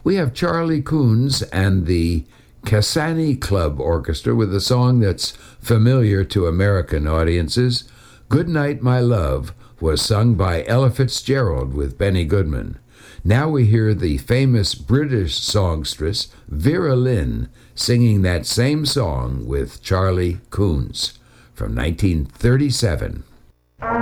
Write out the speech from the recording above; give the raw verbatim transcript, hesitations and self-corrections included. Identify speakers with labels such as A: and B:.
A: We have Charlie Coons and the Cassani Club Orchestra with a song that's familiar to American audiences. Good Night, My Love was sung by Ella Fitzgerald with Benny Goodman. Now we hear the famous British songstress Vera Lynn singing that same song with Charlie Coons from nineteen thirty-seven.